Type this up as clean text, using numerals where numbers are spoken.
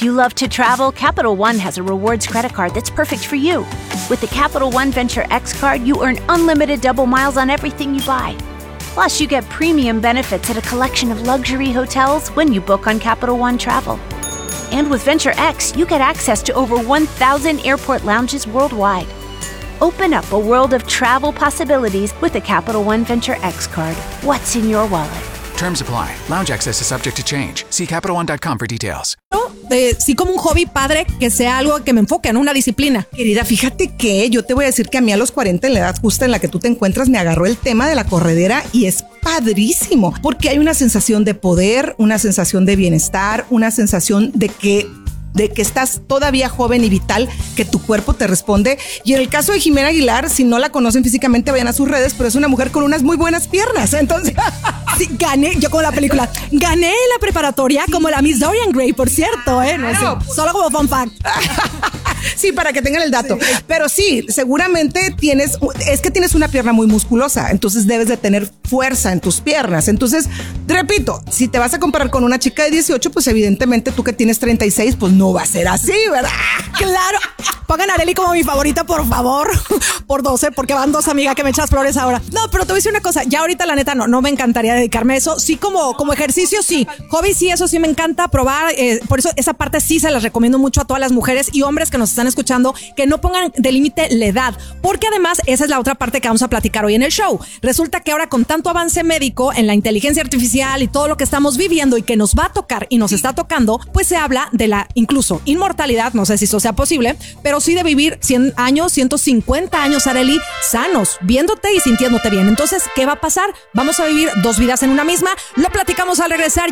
If you love to travel, Capital One has a rewards credit card that's perfect for you. With the Capital One Venture X card, you earn unlimited double miles on everything you buy. Plus, you get premium benefits at a collection of luxury hotels when you book on Capital One Travel. And with Venture X, you get access to over 1,000 airport lounges worldwide. Open up a world of travel possibilities with the Capital One Venture X card. What's in your wallet? Terms apply. Lounge access is subject to change. See CapitalOne.com for details. Sí, como un hobby padre, que sea algo que me enfoque en una disciplina. Querida, fíjate que yo te voy a decir que a mí a los 40, en la edad justa en la que tú te encuentras, me agarró el tema de la corredera y es padrísimo, porque hay una sensación de poder, una sensación de bienestar, una sensación de que estás todavía joven y vital, que tu cuerpo te responde. Y en el caso de Jimena Aguilar, si no la conocen físicamente, vayan a sus redes, pero es una mujer con unas muy buenas piernas. Entonces, sí, gané, yo como la película, gané en la preparatoria como la Miss Dorian Gray, por cierto, ¿eh? No Claro. sé, solo como fun fact. Sí, para que tengan el dato. Sí. Pero sí, seguramente tienes una pierna muy musculosa, entonces debes de tener fuerza en tus piernas. Entonces, repito, si te vas a comparar con una chica de 18, pues evidentemente tú que tienes 36, pues no va a ser así, ¿verdad? Claro. Pongan a Arely como mi favorita, por favor. Por 12, porque van dos amigas que me echas flores ahora. No, pero te voy a decir una cosa. Ya ahorita, la neta, no me encantaría dedicarme a eso. Sí, como ejercicio, sí. Hobby, sí, eso sí me encanta probar. Por eso esa parte sí se las recomiendo mucho a todas las mujeres y hombres que nos están escuchando, que no pongan de límite la edad. Porque además, esa es la otra parte que vamos a platicar hoy en el show. Resulta que ahora, con tanto avance médico en la inteligencia artificial y todo lo que estamos viviendo y que nos va a tocar y nos está tocando, pues se habla de la incluso inmortalidad. No sé si eso sea posible, pero sí de vivir 100 años, 150 años, Arely, sanos, viéndote y sintiéndote bien. Entonces, ¿qué va a pasar? Vamos a vivir dos vidas en una misma. Lo platicamos al regresar.